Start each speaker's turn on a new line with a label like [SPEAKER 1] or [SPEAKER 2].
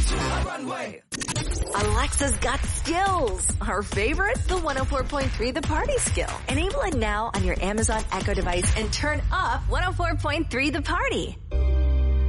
[SPEAKER 1] Alexa's got skills. Her favorite? The 104.3 The Party skill. Enable it now on your Amazon Echo device and turn up 104.3 The Party.